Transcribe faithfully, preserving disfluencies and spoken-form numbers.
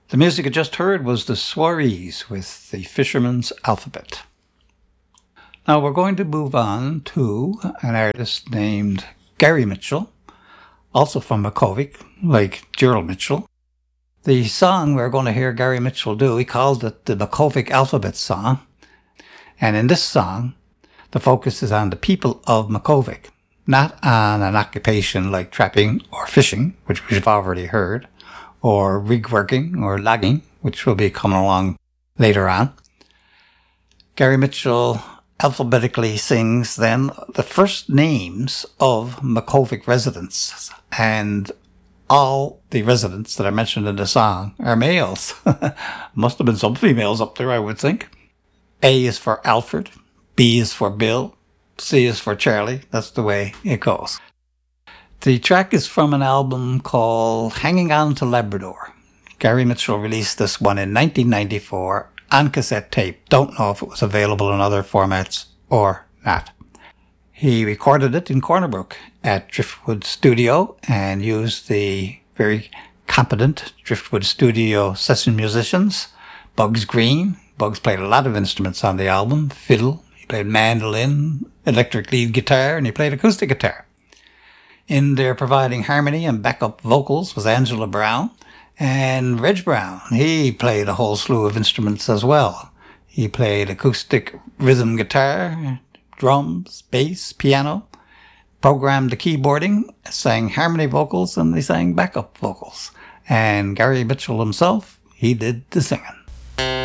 The music you just heard was the Soirees with the Fisherman's Alphabet. Now we're going to move on to an artist named Gary Mitchell, also from Makhovik, like Gerald Mitchell. The song we're going to hear Gary Mitchell do, he called it the Makhovik Alphabet Song. And in this song, the focus is on the people of Makhovik, not on an occupation like trapping or fishing, which we've already heard, or rig working or logging, which will be coming along later on. Gary Mitchell alphabetically sings then the first names of Makhovik residents, and all the residents that are mentioned in the song are males. Must have been some females up there, I would think. A is for Alfred, B is for Bill, C is for Charlie. That's the way it goes. The track is from an album called Hanging On to Labrador. Gary Mitchell released this one in nineteen ninety-four on cassette tape. Don't know if it was available in other formats or not. He recorded it in Corner Brook at Driftwood Studio and used the very competent Driftwood Studio session musicians. Bugs Green. Bugs played a lot of instruments on the album. Fiddle, he played mandolin, electric lead guitar, and he played acoustic guitar. In there providing harmony and backup vocals was Angela Brown and Reg Brown. He played a whole slew of instruments as well. He played acoustic rhythm guitar, drums, bass, piano, programmed the keyboarding, sang harmony vocals, and they sang backup vocals. And Gary Mitchell himself, he did the singing.